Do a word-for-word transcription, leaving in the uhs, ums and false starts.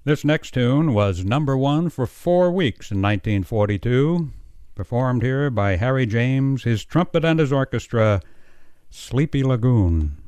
This next tune was number one for four weeks in nineteen forty-two, performed here by Harry James, his trumpet and his orchestra, Sleepy Lagoon.